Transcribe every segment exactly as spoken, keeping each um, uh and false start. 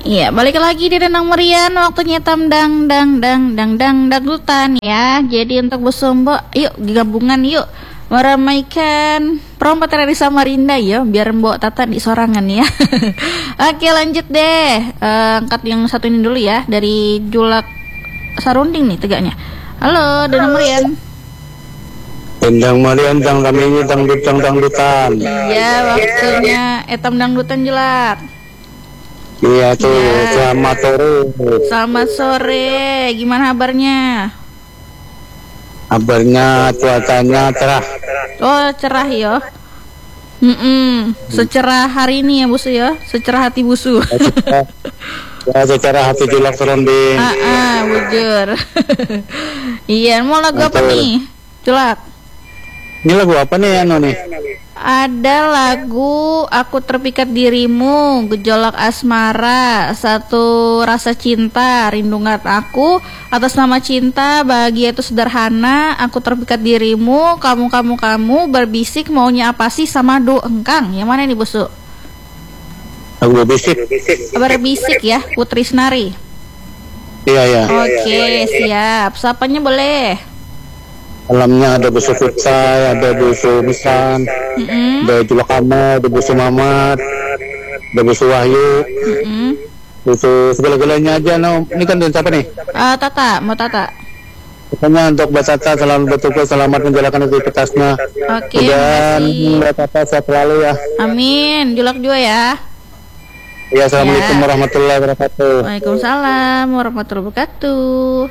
Iya, balik lagi di Denang Merian. Waktunya tam dang dang dang dang dang dangdutan ya. Jadi untuk Busumbo, yuk gabungan yuk meramaikan perompak dari Samarinda ya, biar Mbok Tata di sorangan ya. Oke, lanjut deh. Uh, angkat yang satu ini dulu ya, dari Julak Sarunding nih tegaknya. Halo, Denang Merian. Dendang Marian dang kami dangdut dang dangdutan. Iya, waktunya etam dangdutan Julak. Iya tuh, ya. Selamat sore. Selamat sore. Gimana kabarnya? Kabarnya cuacanya cerah. Oh, cerah ya. Mm-mm. Secerah hari ini ya Busu ya. Secerah hati Busu. Ya, secara hati Julak Sarunding. Ah, ah, bujur. Iya, mau lagu apa nih? Julak. Ini lagu apa nih Ano nih? Ada lagu Aku Terpikat Dirimu, Gejolak Asmara, Satu Rasa Cinta, Rindungan Aku, Atas Nama Cinta, Bahagia Itu Sederhana, Aku Terpikat Dirimu, Kamu Kamu Kamu, Berbisik Maunya Apa Sih, sama Do Engkang. Yang mana nih Busu? Lagu berbisik. Berbisik ya, Putri Senari. Iya ya. Oke, siap. Sapanya boleh. Alamnya ada Busu Futsal, ada Busu Misan, Mm-hmm. ada Julak Kamu, ada Busu Mamat, ada Busu Wahyu, Mm-hmm. Busu segala-galanya aja. No. Ini kan dari siapa nih? Uh, Tata, mau Tata. Pokoknya untuk Mbak Tata selamat bertugas, selamat menjalankan aktivitasnya. Oke, Dan makasih. Mbak Tata sehat selalu ya. Amin. Julak juga ya. Ya, assalamualaikum Ya. warahmatullahi wabarakatuh. Waalaikumsalam warahmatullahi wabarakatuh.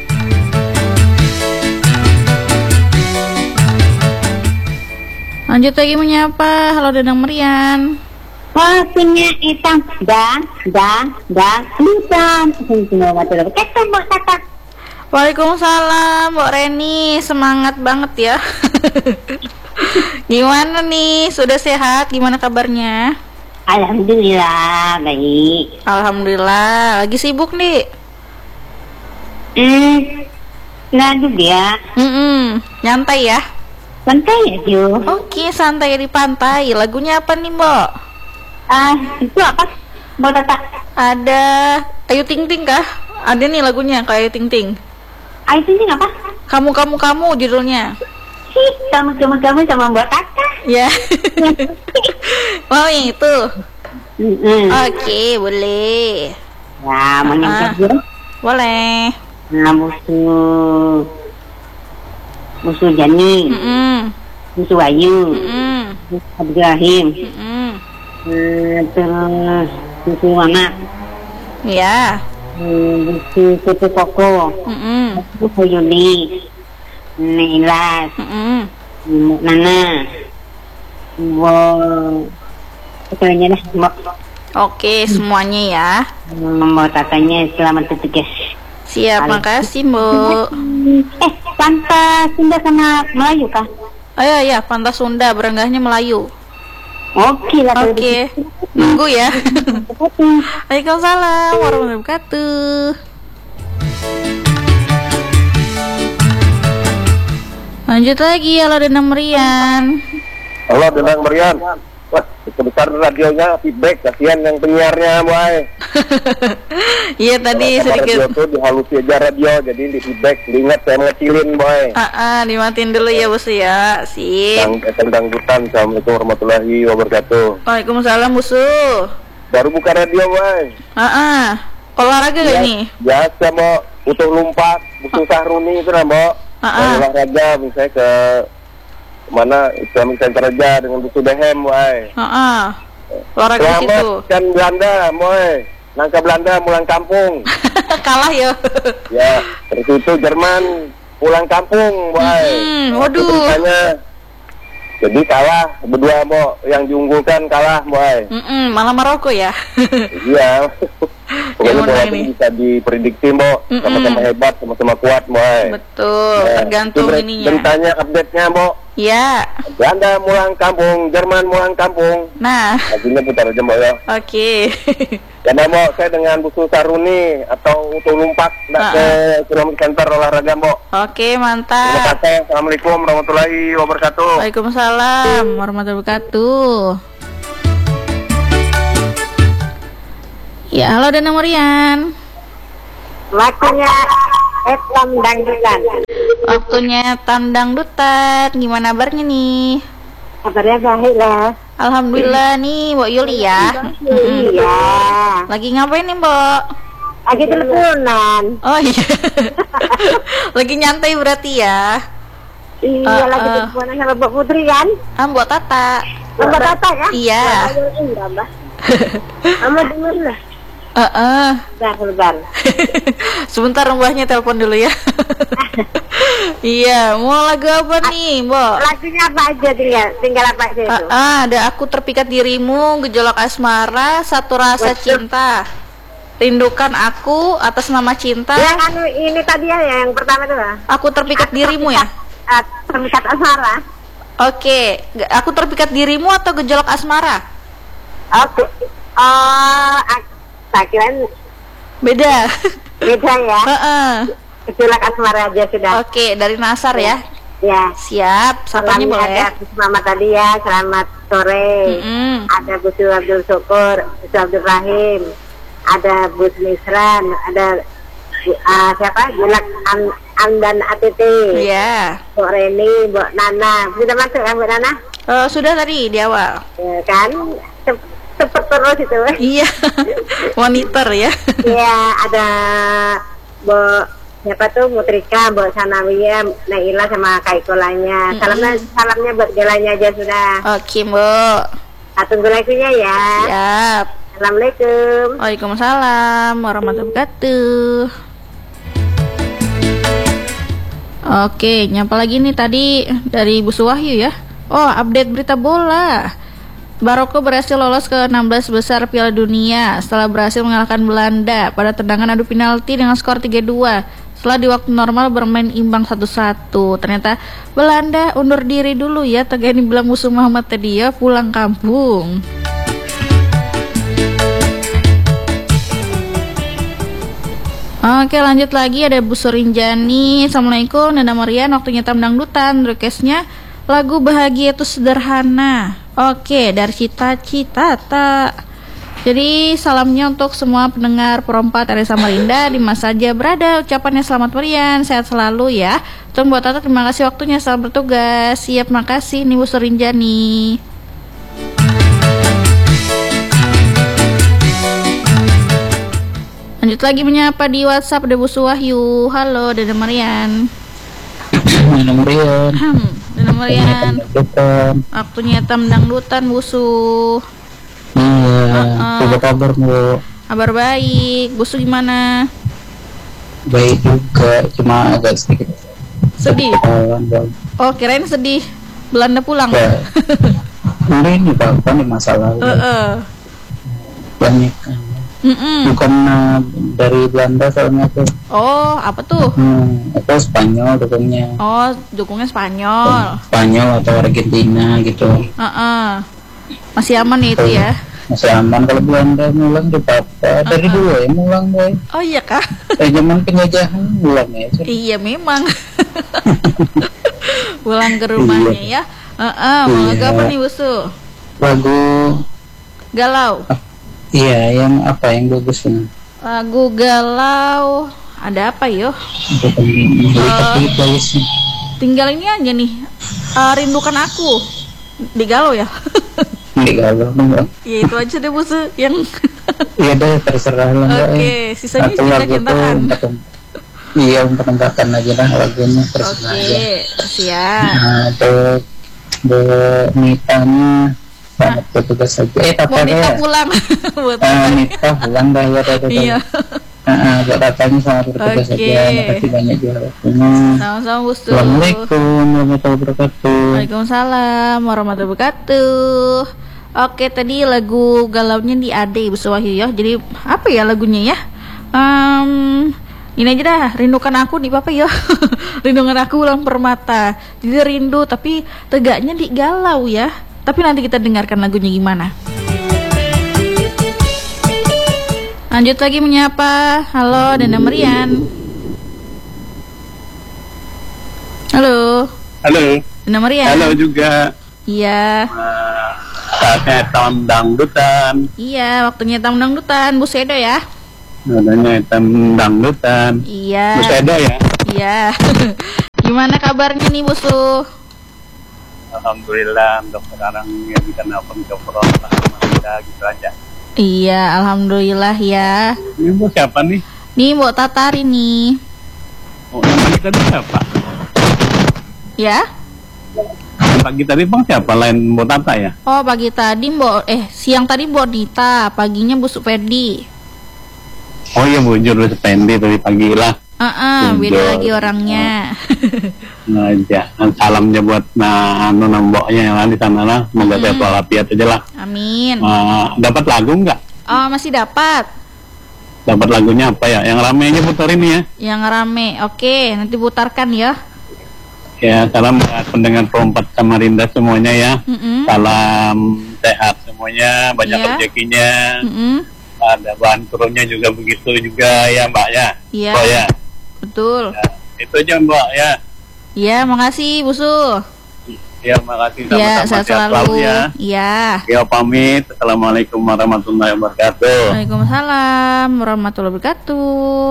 Lanjut lagi menyapa. Halo Denang Merian. Waktunya hitam dan dan dan hitam. Assalamualaikum warahmatullahi wabarakatuh. Waalaikumsalam Mbak Reni. Semangat banget ya. Gimana nih? Sudah sehat? Gimana kabarnya? Alhamdulillah baik. Alhamdulillah. Lagi sibuk nih? Hmm, nggak juga. Mm-mm. Nyantai ya? Santai aja. Oke, santai di pantai. Lagunya apa nih Mbak? Ah, itu apa? Mau tata? Ada Ayu Ting Ting kah? Ada nih lagunya kayak Ayu Ting Ting. Ayo ini apa? Kamu Kamu Kamu judulnya. Sih, kamu kamu kamu sama Mbak Tata. Ya. Mau yang itu? Mm-mm. Oke, boleh. Ya, mau yang Ah. kedua? Boleh. Nah, musuh musuh Jani, Mm-mm. musuh Ayu, Mm-mm. musuh Ibrahim, Mm-mm. hmm, terus musuh Mama, Ya. hmm, musuh Putu Koko, Mm-mm. musuh Yuli, Nailas, Mm-mm. Mbak Nana, Mbak pokoknya dah Mbak Oke, semuanya ya. Mbak Tatanya selamat bertugas. Siap, makasih Mbak. Eh, Tante Sunda sama Melayu kah? Ayo ya, Pantas Sunda, berenggahnya Melayu. Oke lah kalau Oke, begitu. nunggu ya. Oke. Waalaikumsalam warahmatullahi wabarakatuh. Lanjut lagi, halo Denang Merian. Halo Denang Merian. Wah, sebesar radionya feedback, kasihan yang penyiarnya, boy. Iya tadi Kalau sedikit. radio tuh dihalusi aja radio, jadi di feedback, diingat saya ngecilin, boy. Ah, ah, dimatiin dulu ya Bos ya. Sip. Yang tentang hutan. Assalamualaikum warahmatullahi wabarakatuh. Waalaikumsalam Busu. Baru buka radio, boy. Ah, ah. Olahraga gak ini? Biasa, Bo. Utuh lumpat, butuh sahruni itu nah, Bo. Ah, ah. Olahraga, misalnya ke mana Islamic Center aja dengan butuh dehem, boy. Ah, ah. Olahraga di situ. Selamat kan Belanda, boy. Nangka Belanda pulang kampung. Kalah ya. Ya, terus itu Jerman pulang kampung, boy. Mm-mm, Nah, waduh. itu ceritanya. Jadi kalah berdua, Bo. Yang diunggulkan kalah, boy. Mm-mm, malah Maroko ya. Iya. Pokoknya Yang bola menang itu ini. bisa diprediksi, Bo. Mm-mm. Sama-sama hebat, sama-sama kuat, boy. Betul, Ya, tergantung itu ber- ininya. Beritanya, update-nya, Bo. Ya. Belanda pulang kampung, Jerman pulang kampung. Nah, Lagunya putar aja, Bo, ya. oke. Karena, Bo, saya dengan Busu Saruni atau Utuh Lumpak nggak Ah, ke Islamic Center olahraga, Bo. Oke, Terima mantap. kasih. Assalamualaikum warahmatullahi wabarakatuh. Waalaikumsalam warahmatullahi wabarakatuh. Ya, halo Dana Marian. Waktunya Etam Dangdutan. Waktunya Tandang Dutan. Gimana kabarnya nih? Kabarnya baik lah. Alhamdulillah nih, Mbok Yuli ya. Iya. Lagi ngapain nih, Mbok? Lagi teleponan. Oh iya. Lagi nyantai berarti ya. Iya, Uh, lagi uh. teleponan sama Mbak Putri kan? Ah, Mbok Tata. Mbak Tata ya? Iya. Mbak. Mama denger lah. Heeh. Bentar, bentar. Sebentar mbahnya telepon dulu ya. Iya, mau lagu apa nih, Mbok? Lagunya apa aja tinggal? Tinggal apa aja itu? Ah, ah, ada Aku Terpikat Dirimu, Gejolak Asmara, Satu Rasa Betul. Cinta, Rindukan Aku, Atas Nama Cinta. Yang anu ini tadi ya, yang pertama itu lah. Aku Terpikat Dirimu ya. Ah, Terpikat Asmara. Oke, Ge- Aku Terpikat Dirimu atau Gejolak Asmara? Oke. Oh, ak- tak kirain Beda. beda ya. Heeh. Gejolak Asmara aja sudah. Oke, dari Nasar ya. Ya. Siap, sapanya Salamnya boleh. ada Gus Mama tadi ya, selamat sore. Mm-mm. Ada Gus Abdul Syukur, Gus Abdul Rahim, ada Gus Misran, ada uh, siapa? Julak An Andan A T T. Iya. Mbak Reni, Mbak Nana. Sudah masuk ya Mbak Nana? Eh, sudah tadi di awal. Ya kan? Cep- Cepet terus itu. Iya. Monitor ya. Iya, ada Mbak siapa tuh Mutrika, Mbak Sanawiyah, Naila sama Kaikolanya. Salamnya salamnya buat gelanya aja sudah. Oke, Mbok. Ah, tunggu lagunya ya. Siap. Assalamualaikum. Waalaikumsalam warahmatullahi wabarakatuh. Oke, nyapa lagi nih tadi dari Bu Suwahyu ya. Oh, update berita bola. Maroko berhasil lolos ke enam belas besar Piala Dunia setelah berhasil mengalahkan Belanda pada tendangan adu penalti dengan skor tiga dua. Setelah di waktu normal bermain imbang satu satu. Ternyata Belanda undur diri dulu ya. Tegani bilang musuh Muhammad tadi ya, pulang kampung. Oke, lanjut lagi ada Bu Surinjani. Assalamualaikum, Nana Marian. Waktunya Tam Dangdutan. Requestnya lagu Bahagia Itu Sederhana. Oke, dari Cita-Cita Tak. Jadi salamnya untuk semua pendengar Perompat R S Samarinda di mana saja berada. Ucapannya selamat Marian, sehat selalu ya. Tunggu buat Tata, terima kasih waktunya, selamat bertugas. Siap, makasih nih Bu Surinjani. Lanjut lagi menyapa di WhatsApp ada Bu Suwahyu. Halo, Dada Marian. Dana Marian. Hmm, Dada Marian. Dangdutan. Waktunya Tam Dangdutan, Busu. Iya. Uh-uh. Coba kabar Bu. Kabar baik. Busu gimana? Baik juga, cuma agak sedikit Sedih. ketahuan Bang. Oh, kirain sedih. Belanda pulang. Ya. Ini Bang, kan di masa lalu Heeh. banyak kan. Mm-mm. Bukan uh, dari Belanda soalnya tuh. Oh, apa tuh? Hmm, itu Spanyol dukungnya. Oh, dukungnya Spanyol. Spanyol atau Argentina gitu. Heeh. Masih aman ya itu ya. Masih aman. Kalau Belanda mulang di apa? Dari dulu ya mulang boy. Oh iya kah? Dari zaman penjajahan mulang ya. Iya memang. Pulang ke rumahnya ya. Heeh, mau lagu Iya. apa nih Busu? Lagu Galau. iya yang apa yang bagus ya? Lagu galau. Ada apa yo? Tapi bagusnya. Tinggal ini aja nih. Eh, rindukan aku. Di galau ya. Nggak galau enggak. Ya itu aja deh Busu yang Iya deh terserah lah Mbak. Oke, sisanya Atau lagu tuh cinta-cintaan. untuk- iya untuk mendakan aja lah lagunya terserah aja. Oke, siap. Nah untuk Bu Nitanya selamat bertugas aja. Eh Mau Tata Nita ya. pulang buat Ah, Nita pulang dah ya Tata. Iya. Ah, buat Tatanya selamat bertugas Oke. aja. Makasih banyak juga waktunya. Sama-sama Busu. Assalamualaikum warahmatullahi wabarakatuh. Waalaikumsalam warahmatullahi wabarakatuh. Oke, tadi lagu galaunya di Ade Busu Wahyu ya. Jadi apa ya lagunya ya? Um, ini aja dah, rindukan aku di Papa ya. Rindukan aku ulang permata. Jadi rindu tapi tegaknya di galau ya. Tapi nanti kita dengarkan lagunya gimana. Lanjut lagi menyapa. Halo, Dana Marian. Halo, Halo, Dana Marian. halo juga. Iya. Uh, saatnya tahun dangdutan. Iya, waktunya hitam dangdutan, Bu Sedo ya. Adanya hitam dangdutan. Iya. Bu Sedo ya. Iya. Gimana kabarnya nih, Bu Su? Alhamdulillah untuk sekarang ya bisa nelfon ke Prof. Udah gitu aja. Iya, alhamdulillah ya. Ini Bu siapa nih? Nih, Bu Tatari nih. Oh, nama kita tadi siapa? Ya? Pagi tadi Bang siapa lain Bu Tata ya? Oh, pagi tadi Mbok eh siang tadi Mbok Dita, paginya Bu Supedi. Oh iya Bu Jur Sependi tadi pagi lah. Heeh, beda lagi orangnya. Nah, jangan salamnya buat nah anu namboknya yang di sana lah. Semoga sehat walafiat aja lah. Amin. Uh, dapat lagu nggak? Oh, masih dapat. Dapat lagunya apa ya? Yang rame aja putar ini ya. Yang rame. Oke, nanti putarkan ya. Ya, salam buat pendengar Perempat Samarinda semuanya ya. Mm-mm. Salam sehat semuanya, banyak Iya. rezekinya. Mm-mm. Ada bahan turunnya juga begitu juga ya Mbak ya. Iya. Oh ya. Betul. Ya, itu aja Mbak ya. Iya, makasih Bu Su. Ya, makasih Iya, sama-sama sehat sehat selalu. ya. Iya. Ya, pamit. Assalamualaikum warahmatullahi wabarakatuh. Waalaikumsalam warahmatullahi wabarakatuh.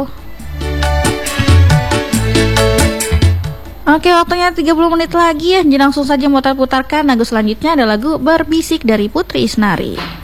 Oke, waktunya tiga puluh menit lagi ya. Jadi langsung saja mutar-putarkan lagu selanjutnya ada lagu Berbisik dari Putri Isnari.